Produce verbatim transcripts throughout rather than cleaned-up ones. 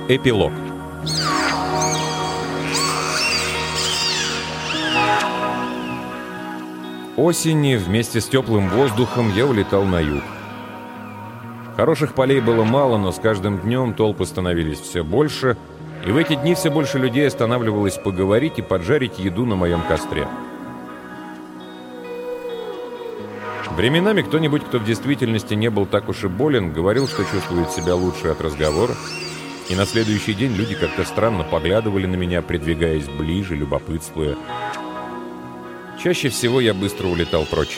Эпилог. Осенью вместе с теплым воздухом я улетал на юг. Хороших полей было мало, но с каждым днем толпы становились все больше, и в эти дни все больше людей останавливалось поговорить и поджарить еду на моем костре. Временами кто-нибудь, кто в действительности не был так уж и болен, говорил, что чувствует себя лучше от разговора, и на следующий день люди как-то странно поглядывали на меня, придвигаясь ближе, любопытствуя. Чаще всего я быстро улетал прочь.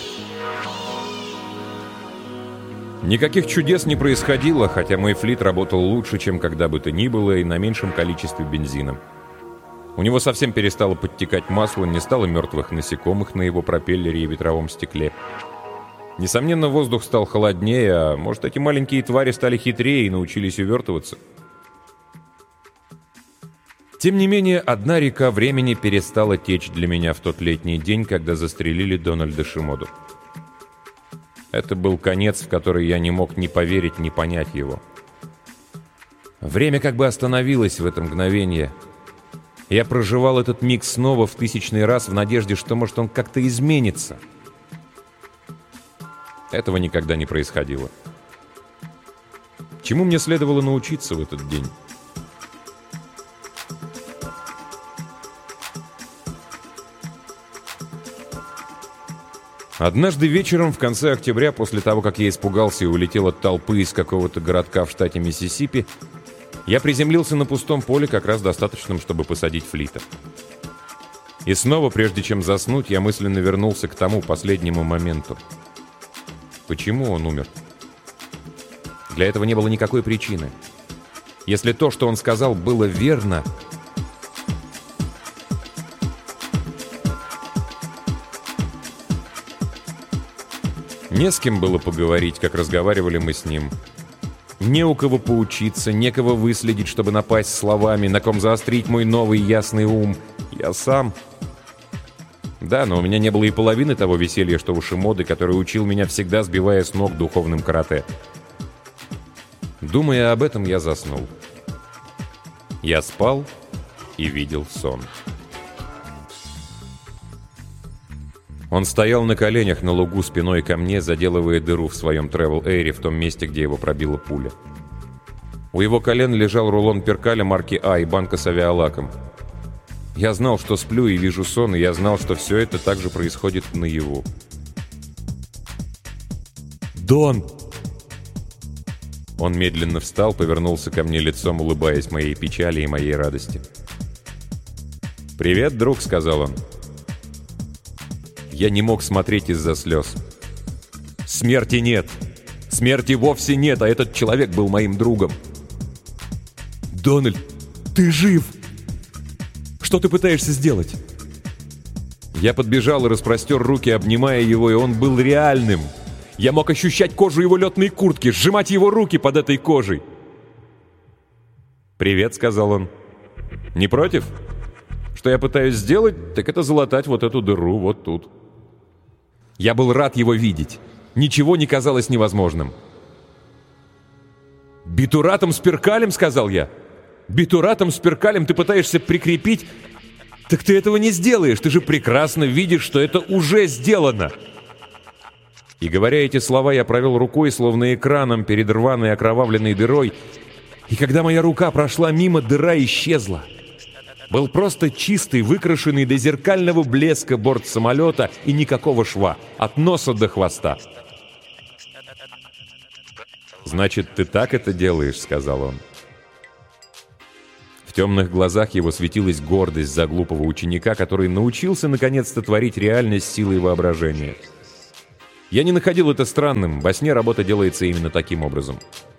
Никаких чудес не происходило, хотя мой флит работал лучше, чем когда бы то ни было, и на меньшем количестве бензина. У него совсем перестало подтекать масло, не стало мертвых насекомых на его пропеллере и ветровом стекле. Несомненно, воздух стал холоднее, а может, эти маленькие твари стали хитрее и научились увертываться. Тем не менее, одна река времени перестала течь для меня в тот летний день, когда застрелили Дональда Шимоду. Это был конец, в который я не мог ни поверить, ни понять его. Время как бы остановилось в это мгновение. Я проживал этот миг снова в тысячный раз в надежде, что, может, он как-то изменится. Этого никогда не происходило. Чему мне следовало научиться в этот день? Однажды вечером в конце октября, после того, как я испугался и улетел от толпы из какого-то городка в штате Миссисипи, я приземлился на пустом поле, как раз достаточном, чтобы посадить флита. И снова, прежде чем заснуть, я мысленно вернулся к тому последнему моменту. Почему он умер? Для этого не было никакой причины. Если то, что он сказал, было верно... Не с кем было поговорить, как разговаривали мы с ним. Не у кого поучиться, некого выследить, чтобы напасть словами, на ком заострить мой новый ясный ум. Я сам. Да, но у меня не было и половины того веселья, что у Шимоды, который учил меня всегда, сбивая с ног духовным карате. Думая об этом, я заснул. Я спал и видел сон. Он стоял на коленях на лугу спиной ко мне, заделывая дыру в своем тревел-эйре в том месте, где его пробила пуля. У его колен лежал рулон перкаля марки А и банка с авиалаком. Я знал, что сплю и вижу сон, и я знал, что все это также происходит наяву. «Дон!» Он медленно встал, повернулся ко мне лицом, улыбаясь моей печали и моей радости. «Привет, друг», — сказал он. Я не мог смотреть из-за слез. Смерти нет. Смерти вовсе нет, а этот человек был моим другом. «Дональд, ты жив! Что ты пытаешься сделать?» Я подбежал и распростер руки, обнимая его, и он был реальным. Я мог ощущать кожу его летной куртки, сжимать его руки под этой кожей. «Привет», — сказал он. «Не против? Что я пытаюсь сделать, так это залатать вот эту дыру вот тут». Я был рад его видеть. Ничего не казалось невозможным. «Битуратом с перкалем», — сказал я. «Битуратом с перкалем ты пытаешься прикрепить? Так ты этого не сделаешь. Ты же прекрасно видишь, что это уже сделано». И говоря эти слова, я провел рукой, словно экраном, перед рваной окровавленной дырой. И когда моя рука прошла мимо, дыра исчезла. Был просто чистый, выкрашенный до зеркального блеска борт самолета и никакого шва, от носа до хвоста. «Значит, ты так это делаешь», — сказал он. В темных глазах его светилась гордость за глупого ученика, который научился наконец-то творить реальность силой воображения. Я не находил это странным, во сне работа делается именно таким образом.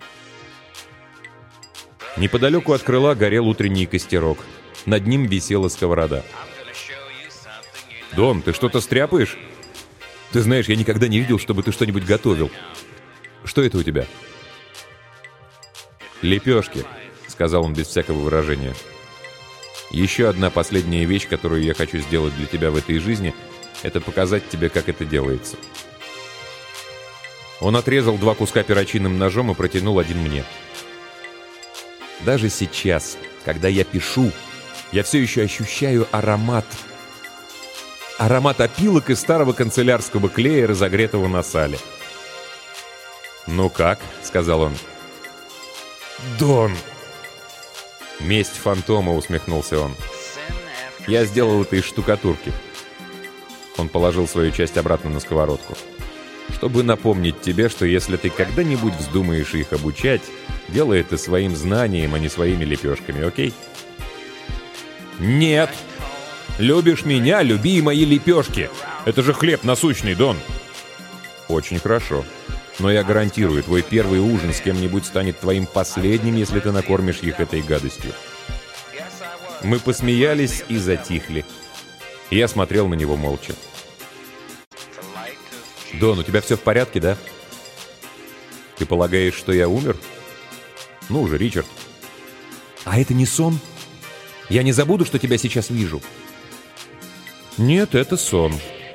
Неподалеку от крыла горел утренний костерок. Над ним висела сковорода. «Дон, ты что-то стряпаешь? Ты знаешь, я никогда не видел, чтобы ты что-нибудь готовил. Что это у тебя?» «Лепешки», — сказал он без всякого выражения. «Еще одна последняя вещь, которую я хочу сделать для тебя в этой жизни, это показать тебе, как это делается». Он отрезал два куска перочинным ножом и протянул один мне. Даже сейчас, когда я пишу, я все еще ощущаю аромат. Аромат опилок и старого канцелярского клея, разогретого на сале. «Ну как?» — сказал он. «Дон!» «Месть фантома», — усмехнулся он. «Я сделал это из штукатурки». Он положил свою часть обратно на сковородку. «Чтобы напомнить тебе, что если ты когда-нибудь вздумаешь их обучать, делай это своим знанием, а не своими лепешками, окей?» «Нет! Любишь меня, люби и мои лепешки! Это же хлеб насущный, Дон!» «Очень хорошо. Но я гарантирую, твой первый ужин с кем-нибудь станет твоим последним, если ты накормишь их этой гадостью». Мы посмеялись и затихли. Я смотрел на него молча. «Дон, у тебя все в порядке, да? Ты полагаешь, что я умер? Ну же, Ричард. А это не сон? Я не забуду, что тебя сейчас вижу». «Нет, это сон.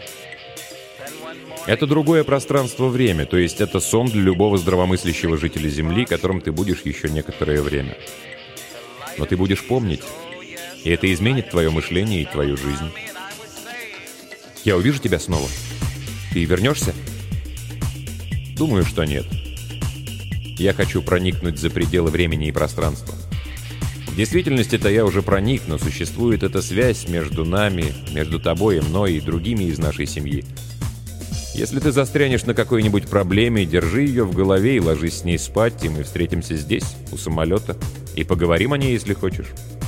Это другое пространство-время, то есть это сон для любого здравомыслящего жителя Земли, которым ты будешь еще некоторое время. Но ты будешь помнить, и это изменит твое мышление и твою жизнь. Я увижу тебя снова. Ты вернешься?» «Думаю, что нет. Я хочу проникнуть за пределы времени и пространства. В действительности-то я уже проник, но существует эта связь между нами, между тобой и мной и другими из нашей семьи. Если ты застрянешь на какой-нибудь проблеме, держи ее в голове и ложись с ней спать, и мы встретимся здесь, у самолета, и поговорим о ней, если хочешь».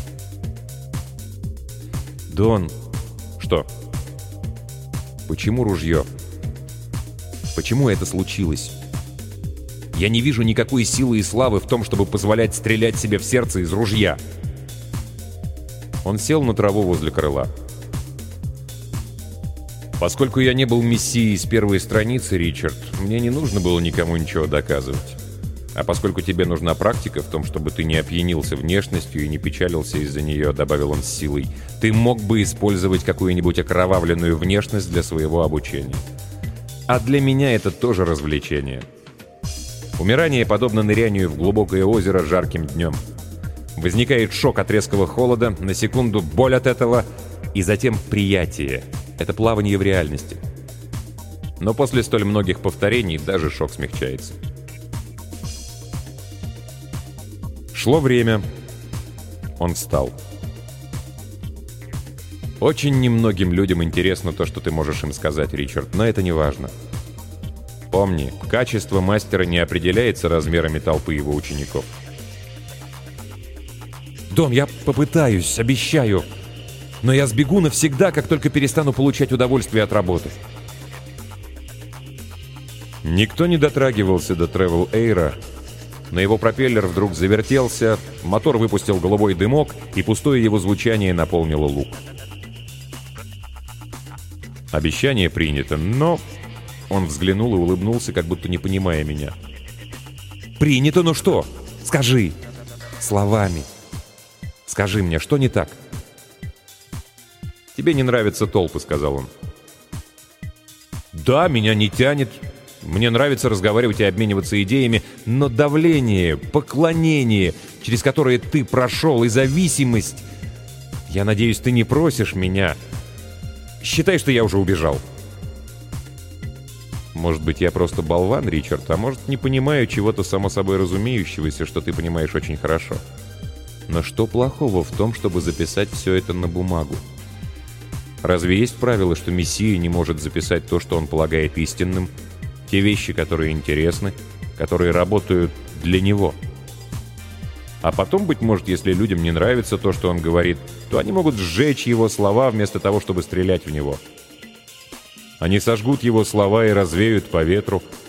«Дон...» «Что?» «Почему ружье? Почему это случилось? Я не вижу никакой силы и славы в том, чтобы позволять стрелять себе в сердце из ружья». Он сел на траву возле крыла. «Поскольку я не был мессией с первой страницы, Ричард, мне не нужно было никому ничего доказывать. А поскольку тебе нужна практика в том, чтобы ты не опьянился внешностью и не печалился из-за нее», — добавил он с силой, — «ты мог бы использовать какую-нибудь окровавленную внешность для своего обучения. А для меня это тоже развлечение. Умирание подобно нырянию в глубокое озеро жарким днем. Возникает шок от резкого холода, на секунду боль от этого, и затем приятие. Это плавание в реальности. Но после столь многих повторений даже шок смягчается». Шло время. Он встал. «Очень немногим людям интересно то, что ты можешь им сказать, Ричард, но это не важно. Помни, качество мастера не определяется размерами толпы его учеников». «Дон, я попытаюсь, обещаю. Но я сбегу навсегда, как только перестану получать удовольствие от работы». Никто не дотрагивался до Travel Air, но его пропеллер вдруг завертелся, мотор выпустил голубой дымок, и пустое его звучание наполнило луг. Обещание принято, но... Он взглянул и улыбнулся, как будто не понимая меня. «Принято, но что? Скажи! Словами! Скажи мне, что не так?» «Тебе не нравятся толпы», — сказал он. «Да, меня не тянет. Мне нравится разговаривать и обмениваться идеями, но давление, поклонение, через которое ты прошел, и зависимость... Я надеюсь, ты не просишь меня. Считай, что я уже убежал». «Может быть, я просто болван, Ричард, а может, не понимаю чего-то само собой разумеющегося, что ты понимаешь очень хорошо. Но что плохого в том, чтобы записать все это на бумагу? Разве есть правило, что Мессия не может записать то, что он полагает истинным, те вещи, которые интересны, которые работают для него? А потом, быть может, если людям не нравится то, что он говорит, то они могут сжечь его слова вместо того, чтобы стрелять в него. Они сожгут его слова и развеют по ветру,